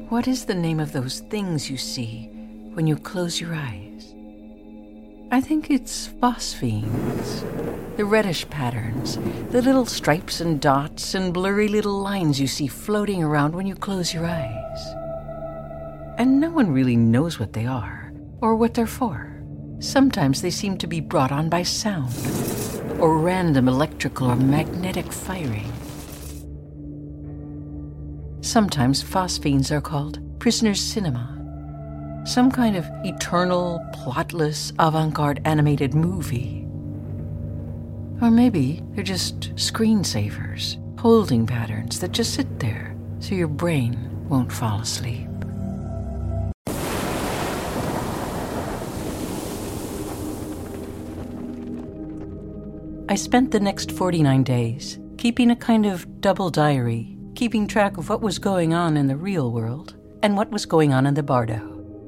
What is the name of those things you see when you close your eyes? I think it's phosphenes. The reddish patterns, the little stripes and dots and blurry little lines you see floating around when you close your eyes. And no one really knows what they are or what they're for. Sometimes they seem to be brought on by sound or random electrical or magnetic firing. Sometimes phosphenes are called prisoners cinema, some kind of eternal, plotless, avant-garde animated movie. Or maybe they're just screensavers, holding patterns that just sit there so your brain won't fall asleep. I spent the next 49 days keeping a kind of double diary, keeping track of what was going on in the real world and what was going on in the Bardo.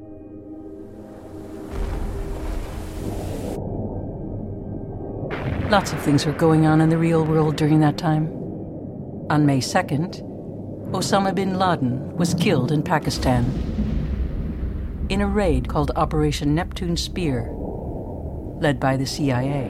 Lots of things were going on in the real world during that time. On May 2nd, Osama bin Laden was killed in Pakistan in a raid called Operation Neptune Spear, led by the CIA.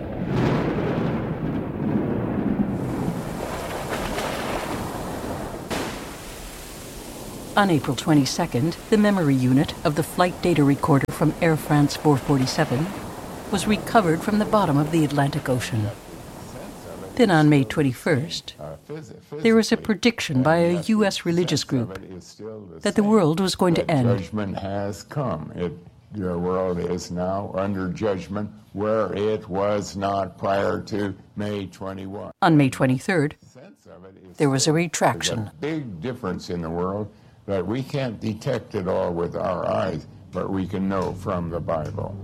On April 22nd, the memory unit of the flight data recorder from Air France 447 was recovered from the bottom of the Atlantic Ocean. Then on May 21st, there was a prediction by a U.S. religious group that the world was going to end. Judgment has come. The world is now under judgment where it was not prior to May 21. On May 23rd, there was a retraction. There's a big difference in the world that we can't detect it all with our eyes, but we can know from the Bible.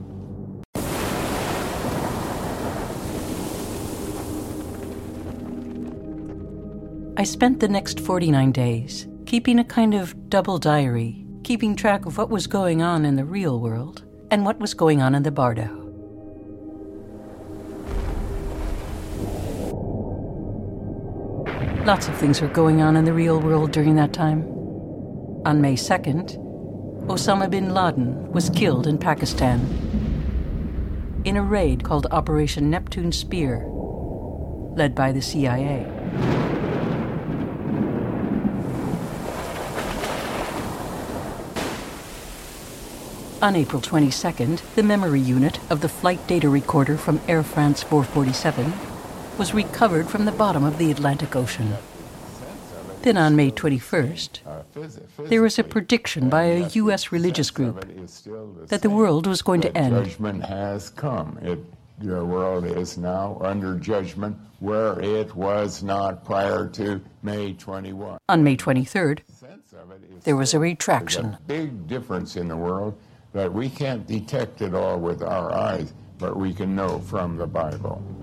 I spent the next 49 days keeping a kind of double diary, keeping track of what was going on in the real world and what was going on in the Bardo. Lots of things were going on in the real world during that time. On May 2nd, Osama bin Laden was killed in Pakistan in a raid called Operation Neptune Spear, led by the CIA. On April 22nd, the memory unit of the flight data recorder from Air France 447 was recovered from the bottom of the Atlantic Ocean. Then on May 21st, there was a prediction by a U.S. religious group that the world was going to end. Judgment has come. The world is now under judgment where it was not prior to May 21. On May 23rd, there was a retraction. There's a big difference in the world that we can't detect it all with our eyes, but we can know from the Bible.